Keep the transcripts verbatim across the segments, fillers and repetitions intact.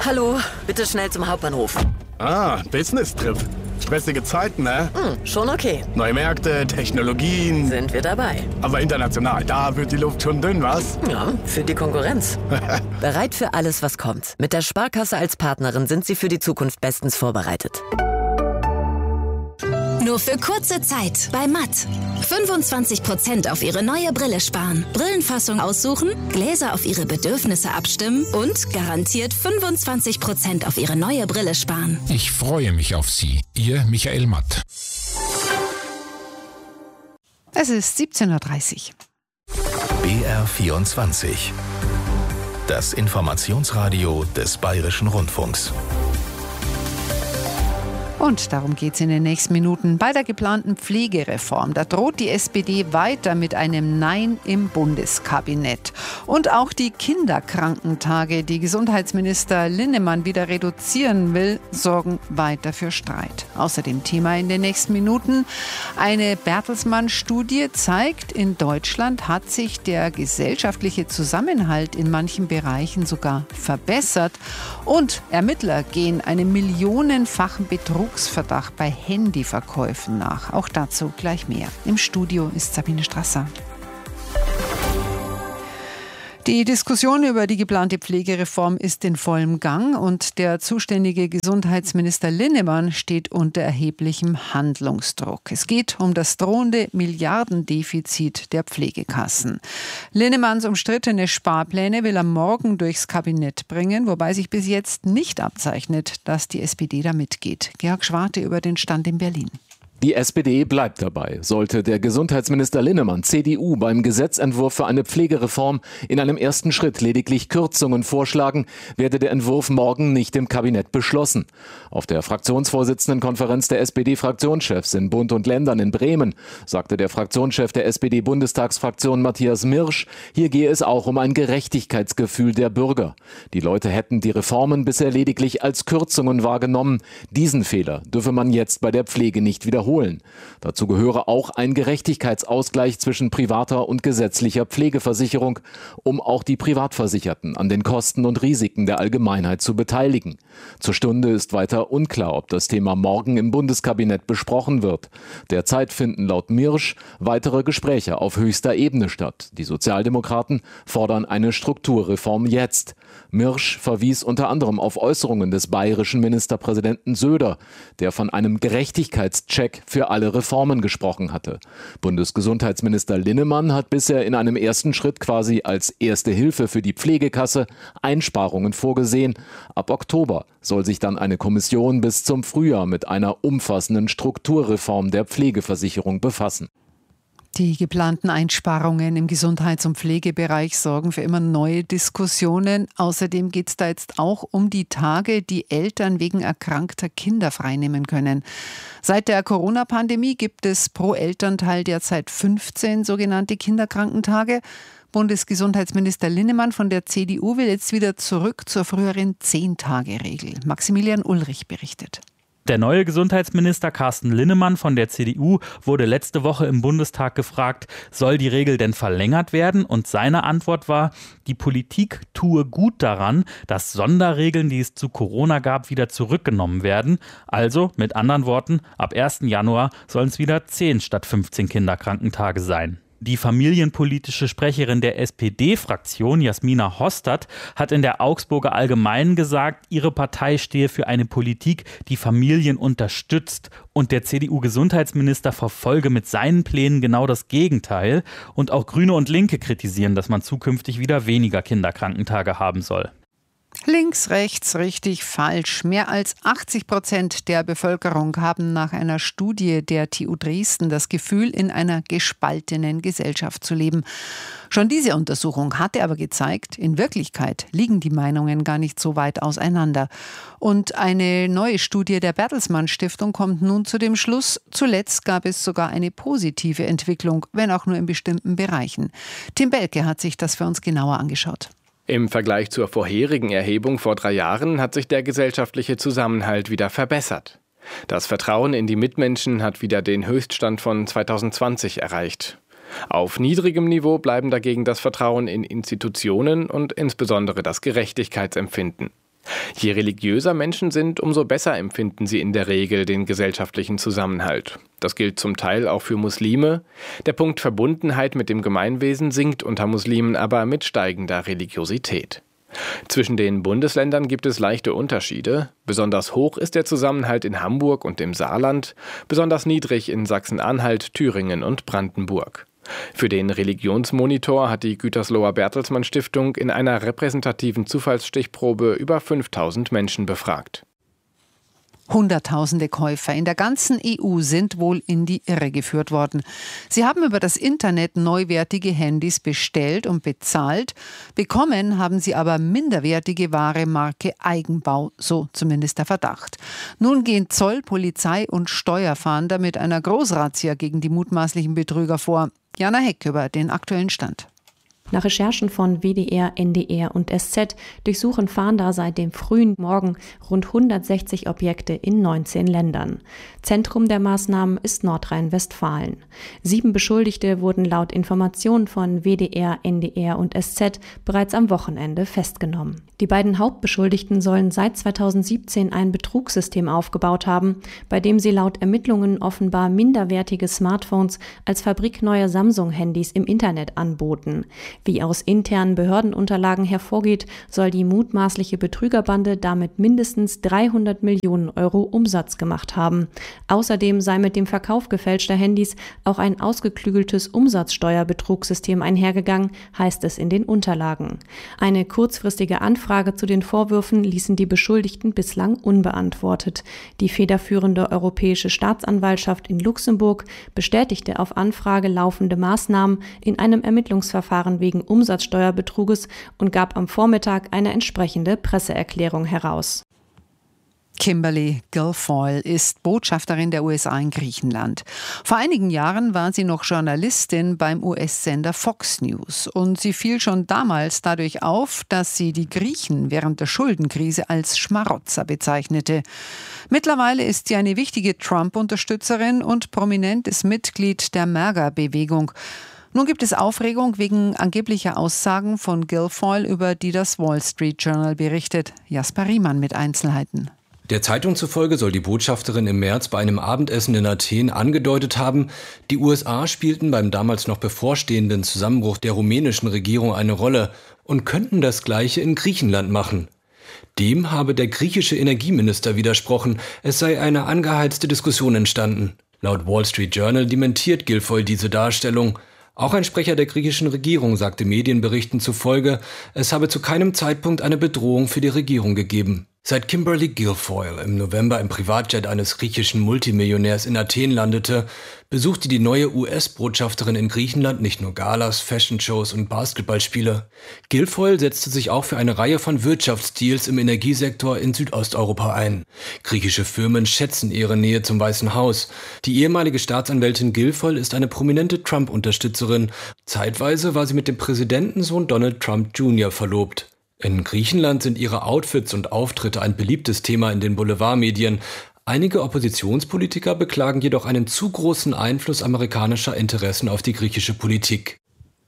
Hallo, bitte schnell zum Hauptbahnhof. Ah, Business-Trip. Stressige Zeiten, ne? Hm, schon okay. Neue Märkte, Technologien. Sind wir dabei. Aber international, da wird die Luft schon dünn, was? Ja, für die Konkurrenz. Bereit für alles, was kommt. Mit der Sparkasse als Partnerin sind Sie für die Zukunft bestens vorbereitet. Nur für kurze Zeit bei Matt. fünfundzwanzig Prozent auf Ihre neue Brille sparen. Brillenfassung aussuchen, Gläser auf Ihre Bedürfnisse abstimmen und garantiert fünfundzwanzig Prozent auf Ihre neue Brille sparen. Ich freue mich auf Sie. Ihr Michael Matt. Es ist siebzehn Uhr dreißig. B R vierundzwanzig. Das Informationsradio des Bayerischen Rundfunks. Und darum geht es in den nächsten Minuten. Bei der geplanten Pflegereform, da droht die S P D weiter mit einem Nein im Bundeskabinett. Und auch die Kinderkrankentage, die Gesundheitsminister Linnemann wieder reduzieren will, sorgen weiter für Streit. Außerdem Thema in den nächsten Minuten. Eine Bertelsmann-Studie zeigt, in Deutschland hat sich der gesellschaftliche Zusammenhalt in manchen Bereichen sogar verbessert. Und Ermittler gehen einem millionenfachen Betrug Betrugsverdacht bei Handyverkäufen nach. Auch dazu gleich mehr. Im Studio ist Sabine Strasser. Die Diskussion über die geplante Pflegereform ist in vollem Gang und der zuständige Gesundheitsminister Linnemann steht unter erheblichem Handlungsdruck. Es geht um das drohende Milliardendefizit der Pflegekassen. Linnemanns umstrittene Sparpläne will er morgen durchs Kabinett bringen, wobei sich bis jetzt nicht abzeichnet, dass die S P D da mitgeht. Georg Schwarte über den Stand in Berlin. Die S P D bleibt dabei. Sollte der Gesundheitsminister Linnemann, C D U, beim Gesetzentwurf für eine Pflegereform in einem ersten Schritt lediglich Kürzungen vorschlagen, werde der Entwurf morgen nicht im Kabinett beschlossen. Auf der Fraktionsvorsitzendenkonferenz der S P D-Fraktionschefs in Bund und Ländern in Bremen sagte der Fraktionschef der S P D-Bundestagsfraktion Matthias Mirsch, hier gehe es auch um ein Gerechtigkeitsgefühl der Bürger. Die Leute hätten die Reformen bisher lediglich als Kürzungen wahrgenommen. Diesen Fehler dürfe man jetzt bei der Pflege nicht wiederholen. Holen. Dazu gehöre auch ein Gerechtigkeitsausgleich zwischen privater und gesetzlicher Pflegeversicherung, um auch die Privatversicherten an den Kosten und Risiken der Allgemeinheit zu beteiligen. Zur Stunde ist weiter unklar, ob das Thema morgen im Bundeskabinett besprochen wird. Derzeit finden laut Mirsch weitere Gespräche auf höchster Ebene statt. Die Sozialdemokraten fordern eine Strukturreform jetzt. Mirsch verwies unter anderem auf Äußerungen des bayerischen Ministerpräsidenten Söder, der von einem Gerechtigkeitscheck für alle Reformen gesprochen hatte. Bundesgesundheitsminister Linnemann hat bisher in einem ersten Schritt quasi als erste Hilfe für die Pflegekasse Einsparungen vorgesehen. Ab Oktober soll sich dann eine Kommission bis zum Frühjahr mit einer umfassenden Strukturreform der Pflegeversicherung befassen. Die geplanten Einsparungen im Gesundheits- und Pflegebereich sorgen für immer neue Diskussionen. Außerdem geht es da jetzt auch um die Tage, die Eltern wegen erkrankter Kinder freinehmen können. Seit der Corona-Pandemie gibt es pro Elternteil derzeit fünfzehn sogenannte Kinderkrankentage. Bundesgesundheitsminister Linnemann von der C D U will jetzt wieder zurück zur früheren zehn-Tage-Regel. Maximilian Ulrich berichtet. Der neue Gesundheitsminister Carsten Linnemann von der C D U wurde letzte Woche im Bundestag gefragt, soll die Regel denn verlängert werden? Und seine Antwort war, die Politik tue gut daran, dass Sonderregeln, die es zu Corona gab, wieder zurückgenommen werden. Also, mit anderen Worten, ab ersten Januar sollen es wieder zehn statt fünfzehn Kinderkrankentage sein. Die familienpolitische Sprecherin der S P D-Fraktion, Jasmina Hostert, hat in der Augsburger Allgemeinen gesagt, ihre Partei stehe für eine Politik, die Familien unterstützt. Und der C D U-Gesundheitsminister verfolge mit seinen Plänen genau das Gegenteil. Und auch Grüne und Linke kritisieren, dass man zukünftig wieder weniger Kinderkrankentage haben soll. Links, rechts, richtig, falsch. Mehr als achtzig Prozent der Bevölkerung haben nach einer Studie der T U Dresden das Gefühl, in einer gespaltenen Gesellschaft zu leben. Schon diese Untersuchung hatte aber gezeigt, in Wirklichkeit liegen die Meinungen gar nicht so weit auseinander. Und eine neue Studie der Bertelsmann Stiftung kommt nun zu dem Schluss, zuletzt gab es sogar eine positive Entwicklung, wenn auch nur in bestimmten Bereichen. Tim Belke hat sich das für uns genauer angeschaut. Im Vergleich zur vorherigen Erhebung vor drei Jahren hat sich der gesellschaftliche Zusammenhalt wieder verbessert. Das Vertrauen in die Mitmenschen hat wieder den Höchststand von zweitausendzwanzig erreicht. Auf niedrigem Niveau bleiben dagegen das Vertrauen in Institutionen und insbesondere das Gerechtigkeitsempfinden. Je religiöser Menschen sind, umso besser empfinden sie in der Regel den gesellschaftlichen Zusammenhalt. Das gilt zum Teil auch für Muslime. Der Punkt Verbundenheit mit dem Gemeinwesen sinkt unter Muslimen aber mit steigender Religiosität. Zwischen den Bundesländern gibt es leichte Unterschiede. Besonders hoch ist der Zusammenhalt in Hamburg und im Saarland, besonders niedrig in Sachsen-Anhalt, Thüringen und Brandenburg. Für den Religionsmonitor hat die Gütersloher Bertelsmann Stiftung in einer repräsentativen Zufallsstichprobe über fünftausend Menschen befragt. Hunderttausende Käufer in der ganzen E U sind wohl in die Irre geführt worden. Sie haben über das Internet neuwertige Handys bestellt und bezahlt. Bekommen haben sie aber minderwertige Ware Marke Eigenbau, so zumindest der Verdacht. Nun gehen Zoll, Polizei und Steuerfahnder mit einer Großrazzia gegen die mutmaßlichen Betrüger vor. Jana Heck über den aktuellen Stand. Nach Recherchen von W D R, N D R und S Z durchsuchen Fahnder seit dem frühen Morgen rund hundertsechzig Objekte in neunzehn Ländern. Zentrum der Maßnahmen ist Nordrhein-Westfalen. Sieben Beschuldigte wurden laut Informationen von W D R, N D R und S Z bereits am Wochenende festgenommen. Die beiden Hauptbeschuldigten sollen seit zweitausendsiebzehn ein Betrugssystem aufgebaut haben, bei dem sie laut Ermittlungen offenbar minderwertige Smartphones als fabrikneue Samsung-Handys im Internet anboten. Wie aus internen Behördenunterlagen hervorgeht, soll die mutmaßliche Betrügerbande damit mindestens dreihundert Millionen Euro Umsatz gemacht haben. Außerdem sei mit dem Verkauf gefälschter Handys auch ein ausgeklügeltes Umsatzsteuerbetrugsystem einhergegangen, heißt es in den Unterlagen. Eine kurzfristige Anfrage zu den Vorwürfen ließen die Beschuldigten bislang unbeantwortet. Die federführende Europäische Staatsanwaltschaft in Luxemburg bestätigte auf Anfrage laufende Maßnahmen in einem Ermittlungsverfahren wegen Umsatzsteuerbetruges und gab am Vormittag eine entsprechende Presseerklärung heraus. Kimberly Guilfoyle ist Botschafterin der U S A in Griechenland. Vor einigen Jahren war sie noch Journalistin beim U S-Sender Fox News. Und sie fiel schon damals dadurch auf, dass sie die Griechen während der Schuldenkrise als Schmarotzer bezeichnete. Mittlerweile ist sie eine wichtige Trump-Unterstützerin und prominentes Mitglied der MAGA-Bewegung. Nun gibt es Aufregung wegen angeblicher Aussagen von Guilfoyle, über die das Wall Street Journal berichtet. Jasper Riemann mit Einzelheiten. Der Zeitung zufolge soll die Botschafterin im März bei einem Abendessen in Athen angedeutet haben, die U S A spielten beim damals noch bevorstehenden Zusammenbruch der rumänischen Regierung eine Rolle und könnten das Gleiche in Griechenland machen. Dem habe der griechische Energieminister widersprochen, es sei eine angeheizte Diskussion entstanden. Laut Wall Street Journal dementiert Guilfoyle diese Darstellung. Auch ein Sprecher der griechischen Regierung sagte Medienberichten zufolge, es habe zu keinem Zeitpunkt eine Bedrohung für die Regierung gegeben. Seit Kimberly Guilfoyle im November im Privatjet eines griechischen Multimillionärs in Athen landete, besuchte die neue U S-Botschafterin in Griechenland nicht nur Galas, Fashion-Shows und Basketballspiele. Guilfoyle setzte sich auch für eine Reihe von Wirtschaftsdeals im Energiesektor in Südosteuropa ein. Griechische Firmen schätzen ihre Nähe zum Weißen Haus. Die ehemalige Staatsanwältin Guilfoyle ist eine prominente Trump-Unterstützerin. Zeitweise war sie mit dem Präsidentensohn Donald Trump Junior verlobt. In Griechenland sind ihre Outfits und Auftritte ein beliebtes Thema in den Boulevardmedien. Einige Oppositionspolitiker beklagen jedoch einen zu großen Einfluss amerikanischer Interessen auf die griechische Politik.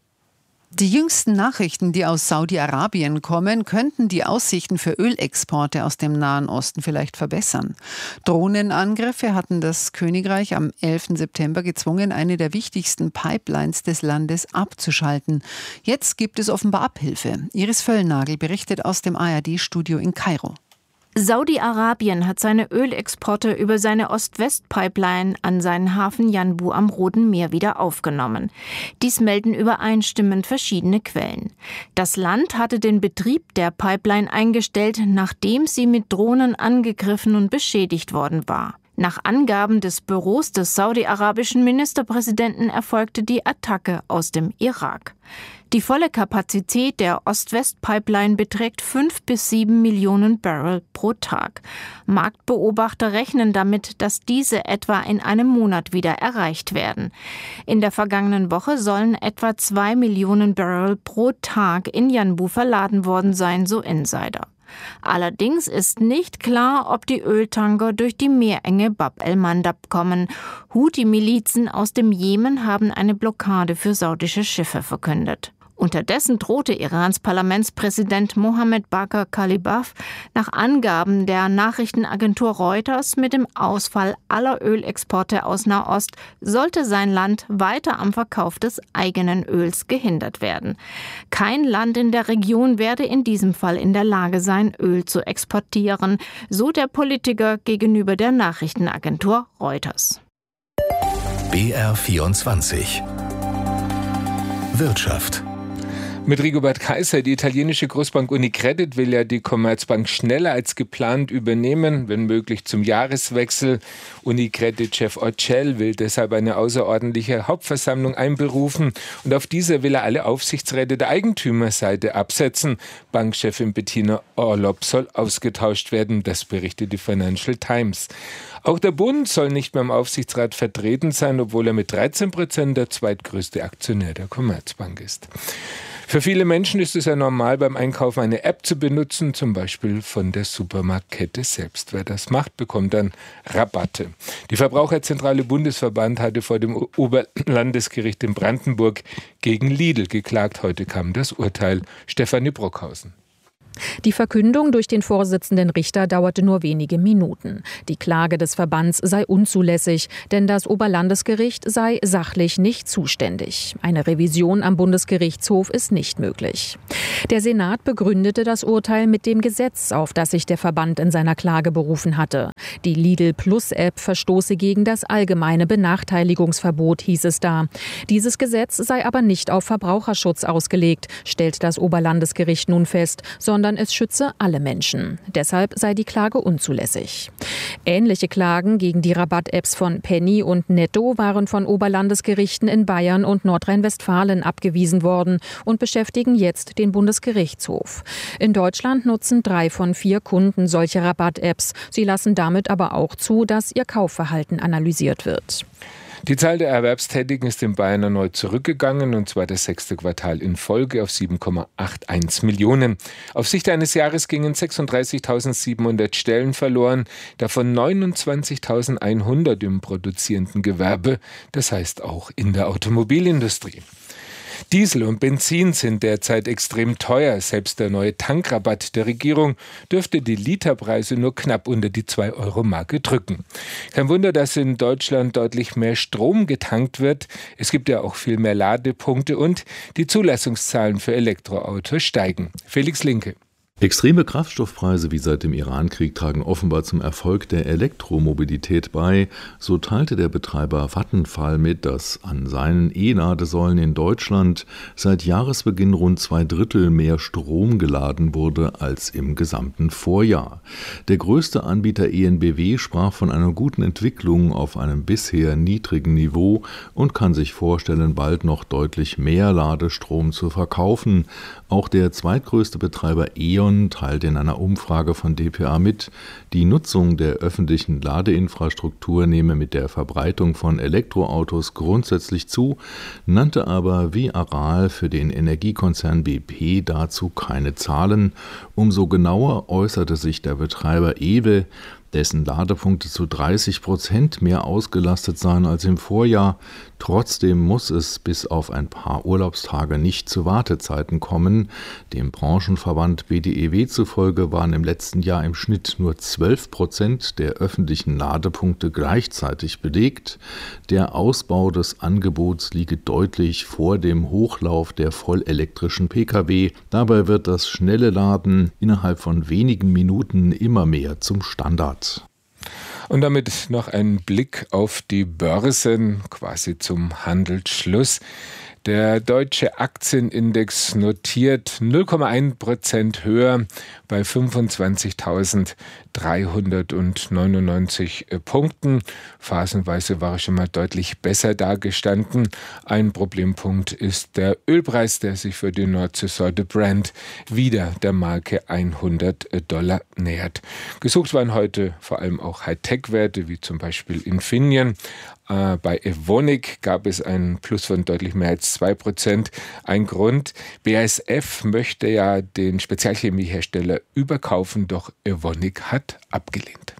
Die jüngsten Nachrichten, die aus Saudi-Arabien kommen, könnten die Aussichten für Ölexporte aus dem Nahen Osten vielleicht verbessern. Drohnenangriffe hatten das Königreich am elften September gezwungen, eine der wichtigsten Pipelines des Landes abzuschalten. Jetzt gibt es offenbar Abhilfe. Iris Völlnagel berichtet aus dem A R D-Studio in Kairo. Saudi-Arabien hat seine Ölexporte über seine Ost-West-Pipeline an seinen Hafen Yanbu am Roten Meer wieder aufgenommen. Dies melden übereinstimmend verschiedene Quellen. Das Land hatte den Betrieb der Pipeline eingestellt, nachdem sie mit Drohnen angegriffen und beschädigt worden war. Nach Angaben des Büros des saudi-arabischen Ministerpräsidenten erfolgte die Attacke aus dem Irak. Die volle Kapazität der Ost-West-Pipeline beträgt fünf bis sieben Millionen Barrel pro Tag. Marktbeobachter rechnen damit, dass diese etwa in einem Monat wieder erreicht werden. In der vergangenen Woche sollen etwa zwei Millionen Barrel pro Tag in Yanbu verladen worden sein, so Insider. Allerdings ist nicht klar, ob die Öltanker durch die Meerenge Bab el-Mandab kommen. Houthi-Milizen aus dem Jemen haben eine Blockade für saudische Schiffe verkündet. Unterdessen drohte Irans Parlamentspräsident Mohammed Bagher Kalibaf nach Angaben der Nachrichtenagentur Reuters mit dem Ausfall aller Ölexporte aus Nahost, sollte sein Land weiter am Verkauf des eigenen Öls gehindert werden. Kein Land in der Region werde in diesem Fall in der Lage sein, Öl zu exportieren, so der Politiker gegenüber der Nachrichtenagentur Reuters. B R vierundzwanzig Wirtschaft. Mit Rigobert Kaiser, die italienische Großbank Unicredit will ja die Commerzbank schneller als geplant übernehmen, wenn möglich zum Jahreswechsel. Unicredit-Chef Ocel will deshalb eine außerordentliche Hauptversammlung einberufen und auf dieser will er alle Aufsichtsräte der Eigentümerseite absetzen. Bankchefin Bettina Orlopp soll ausgetauscht werden, das berichtet die Financial Times. Auch der Bund soll nicht mehr im Aufsichtsrat vertreten sein, obwohl er mit dreizehn Prozent der zweitgrößte Aktionär der Commerzbank ist. Für viele Menschen ist es ja normal, beim Einkaufen eine App zu benutzen, zum Beispiel von der Supermarktkette selbst. Wer das macht, bekommt dann Rabatte. Die Verbraucherzentrale Bundesverband hatte vor dem Oberlandesgericht in Brandenburg gegen Lidl geklagt. Heute kam das Urteil. Stefanie Brockhausen. Die Verkündung durch den Vorsitzenden Richter dauerte nur wenige Minuten. Die Klage des Verbands sei unzulässig, denn das Oberlandesgericht sei sachlich nicht zuständig. Eine Revision am Bundesgerichtshof ist nicht möglich. Der Senat begründete das Urteil mit dem Gesetz, auf das sich der Verband in seiner Klage berufen hatte. Die Lidl Plus App verstoße gegen das allgemeine Benachteiligungsverbot, hieß es da. Dieses Gesetz sei aber nicht auf Verbraucherschutz ausgelegt, stellt das Oberlandesgericht nun fest, sondern es schütze alle Menschen. Deshalb sei die Klage unzulässig. Ähnliche Klagen gegen die Rabatt-Apps von Penny und Netto waren von Oberlandesgerichten in Bayern und Nordrhein-Westfalen abgewiesen worden und beschäftigen jetzt den Bundesgerichtshof. In Deutschland nutzen drei von vier Kunden solche Rabatt-Apps. Sie lassen damit aber auch zu, dass ihr Kaufverhalten analysiert wird. Die Zahl der Erwerbstätigen ist in Bayern erneut zurückgegangen, und zwar das sechste Quartal in Folge auf sieben Komma einundachtzig Millionen. Auf Sicht eines Jahres gingen sechsunddreißigtausendsiebenhundert Stellen verloren, davon neunundzwanzigtausendeinhundert im produzierenden Gewerbe, das heißt auch in der Automobilindustrie. Diesel und Benzin sind derzeit extrem teuer. Selbst der neue Tankrabatt der Regierung dürfte die Literpreise nur knapp unter die zwei Euro Marke drücken. Kein Wunder, dass in Deutschland deutlich mehr Strom getankt wird. Es gibt ja auch viel mehr Ladepunkte und die Zulassungszahlen für Elektroautos steigen. Felix Linke. Extreme Kraftstoffpreise wie seit dem Irankrieg tragen offenbar zum Erfolg der Elektromobilität bei. So teilte der Betreiber Vattenfall mit, dass an seinen E-Ladesäulen in Deutschland seit Jahresbeginn rund zwei Drittel mehr Strom geladen wurde als im gesamten Vorjahr. Der größte Anbieter E N B W sprach von einer guten Entwicklung auf einem bisher niedrigen Niveau und kann sich vorstellen, bald noch deutlich mehr Ladestrom zu verkaufen. Auch der zweitgrößte Betreiber E.ON teilt in einer Umfrage von d p a mit, die Nutzung der öffentlichen Ladeinfrastruktur nehme mit der Verbreitung von Elektroautos grundsätzlich zu, nannte aber wie Aral für den Energiekonzern B P dazu keine Zahlen. Umso genauer äußerte sich der Betreiber E W E, dessen Ladepunkte zu dreißig Prozent mehr ausgelastet seien als im Vorjahr. Trotzdem muss es bis auf ein paar Urlaubstage nicht zu Wartezeiten kommen. Dem Branchenverband B D E W zufolge waren im letzten Jahr im Schnitt nur zwölf Prozent der öffentlichen Ladepunkte gleichzeitig belegt. Der Ausbau des Angebots liege deutlich vor dem Hochlauf der vollelektrischen Pkw. Dabei wird das schnelle Laden innerhalb von wenigen Minuten immer mehr zum Standard. Und damit noch ein Blick auf die Börsen, quasi zum Handelsschluss. Der deutsche Aktienindex notiert null Komma eins Prozent höher bei fünfundzwanzigtausenddreihundertneunundneunzig Punkten. Phasenweise war er schon mal deutlich besser dagestanden. Ein Problempunkt ist der Ölpreis, der sich für die Nordseesorte Brent wieder der Marke hundert Dollar nähert. Gesucht waren heute vor allem auch Hightech-Werte, wie zum Beispiel Infineon. Bei Evonik gab es einen Plus von deutlich mehr als zwei Prozent. Ein Grund, B A S F möchte ja den Spezialchemiehersteller überkaufen, doch Evonik hat abgelehnt.